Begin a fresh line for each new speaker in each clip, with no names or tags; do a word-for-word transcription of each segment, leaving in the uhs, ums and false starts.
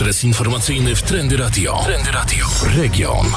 adres informacyjny w Trendy Radio. Trendy Radio. Region.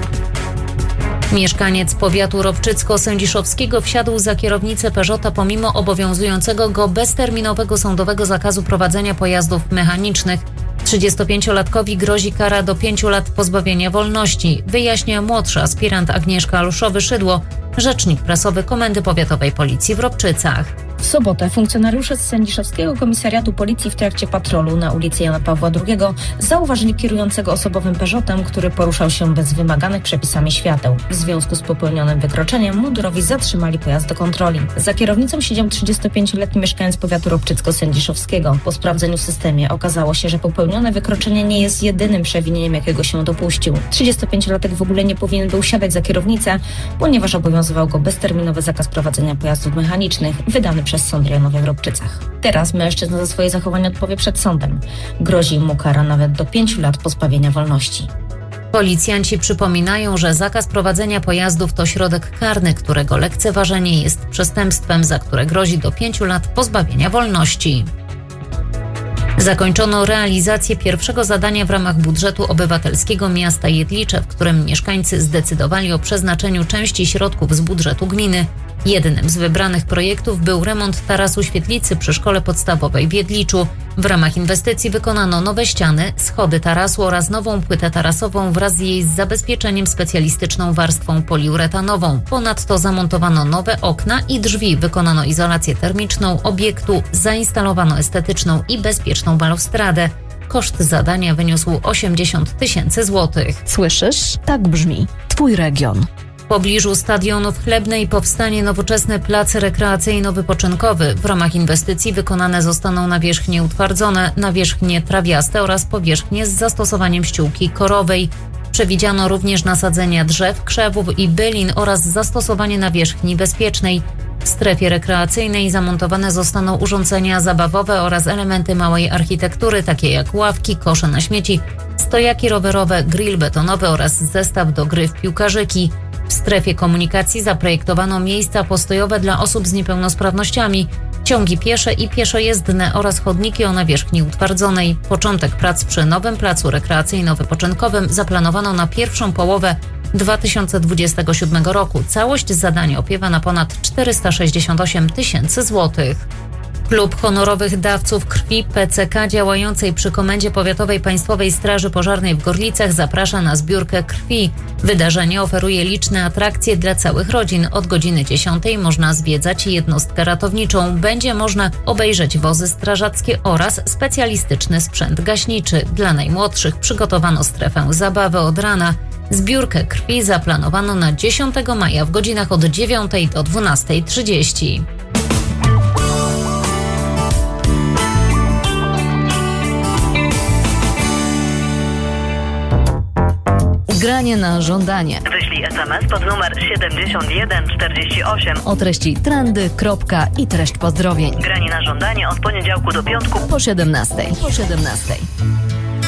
Mieszkaniec powiatu ropczycko-sędziszowskiego wsiadł za kierownicę Peugeota pomimo obowiązującego go bezterminowego sądowego zakazu prowadzenia pojazdów mechanicznych. trzydziestopięciolatkowi grozi kara do pięciu lat pozbawienia wolności, wyjaśnia młodszy aspirant Agnieszka Luszowy-Szydło, rzecznik prasowy Komendy Powiatowej Policji w Ropczycach.
W sobotę funkcjonariusze z Sędziszowskiego Komisariatu Policji w trakcie patrolu na ulicy Jana Pawła drugiego zauważyli kierującego osobowym Peugeotem, który poruszał się bez wymaganych przepisami świateł. W związku z popełnionym wykroczeniem mundurowi zatrzymali pojazd do kontroli. Za kierownicą siedział trzydziestopięcioletni mieszkaniec powiatu ropczycko-sędziszowskiego. Po sprawdzeniu w systemie okazało się, że popełnione wykroczenie nie jest jedynym przewinieniem, jakiego się dopuścił. trzydziestopięciolatek w ogóle nie powinien był siadać za kierownicę, ponieważ obowiązywał go bezterminowy zakaz prowadzenia pojazdów mechanicznych wydany przez Sąd Rejonowy w Ropczycach. Teraz mężczyzna za swoje zachowanie odpowie przed sądem. Grozi mu kara nawet do pięciu lat pozbawienia wolności.
Policjanci przypominają, że zakaz prowadzenia pojazdów to środek karny, którego lekceważenie jest przestępstwem, za które grozi do pięciu lat pozbawienia wolności. Zakończono realizację pierwszego zadania w ramach budżetu obywatelskiego miasta Jedlicze, w którym mieszkańcy zdecydowali o przeznaczeniu części środków z budżetu gminy. Jednym z wybranych projektów był remont tarasu świetlicy przy szkole podstawowej w Jedliczu. W ramach inwestycji wykonano nowe ściany, schody tarasu oraz nową płytę tarasową wraz z jej zabezpieczeniem specjalistyczną warstwą poliuretanową. Ponadto zamontowano nowe okna i drzwi, wykonano izolację termiczną obiektu, zainstalowano estetyczną i bezpieczną balustradę. Koszt zadania wyniósł osiemdziesiąt tysięcy złotych.
Słyszysz? Tak brzmi Twój region.
W pobliżu stadionu w Chlebnej powstanie nowoczesny plac rekreacyjno-wypoczynkowy. W ramach inwestycji wykonane zostaną nawierzchnie utwardzone, nawierzchnie trawiaste oraz powierzchnie z zastosowaniem ściółki korowej. Przewidziano również nasadzenia drzew, krzewów i bylin oraz zastosowanie nawierzchni bezpiecznej. W strefie rekreacyjnej zamontowane zostaną urządzenia zabawowe oraz elementy małej architektury, takie jak ławki, kosze na śmieci, stojaki rowerowe, grill betonowy oraz zestaw do gry w piłkarzyki. W strefie komunikacji zaprojektowano miejsca postojowe dla osób z niepełnosprawnościami, ciągi piesze i pieszojezdne oraz chodniki o nawierzchni utwardzonej. Początek prac przy nowym placu rekreacyjno-wypoczynkowym zaplanowano na pierwszą połowę dwa tysiące dwudziestego siódmego roku. Całość zadania opiewa na ponad czterysta sześćdziesiąt osiem tysięcy złotych. Klub Honorowych Dawców Krwi P C K działającej przy Komendzie Powiatowej Państwowej Straży Pożarnej w Gorlicach zaprasza na zbiórkę krwi. Wydarzenie oferuje liczne atrakcje dla całych rodzin. Od godziny dziesiątej można zwiedzać jednostkę ratowniczą. Będzie można obejrzeć wozy strażackie oraz specjalistyczny sprzęt gaśniczy. Dla najmłodszych przygotowano strefę zabawy od rana. Zbiórkę krwi zaplanowano na dziesiątego maja w godzinach od dziewiątej do dwunastej trzydzieści.
Granie na żądanie.
Wyślij es em es pod numer siedemdziesiąt jeden czterdzieści osiem.
O treści trendy, kropka i treść pozdrowień.
Granie na żądanie od poniedziałku do piątku
po siedemnastej. Po siedemnastej.